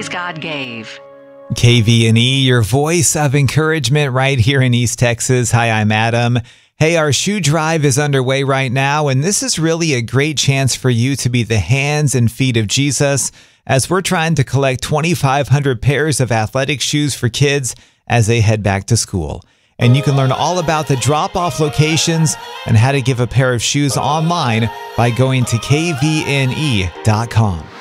praise God gave. KVNE, your voice of encouragement right here in East Texas. Hi, I'm Adam. Hey, our shoe drive is underway right now, and this is really a great chance for you to be the hands and feet of Jesus as we're trying to collect 2,500 pairs of athletic shoes for kids as they head back to school. And you can learn all about the drop-off locations and how to give a pair of shoes online by going to kvne.com.